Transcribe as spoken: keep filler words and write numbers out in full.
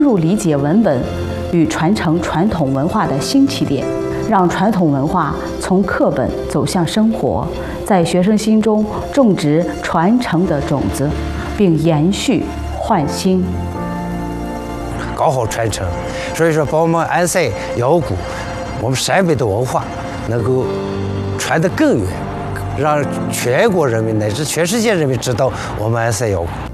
入理解文本与传承传统文化的新起点，让传统文化从课本走向生活，在学生心中种植传承的种子，并延续焕新。 搞好传承，所以说把我们安塞窑鼓，我们陕北的文化能够传得更远，让全国人民乃至全世界人民知道我们安塞窑鼓。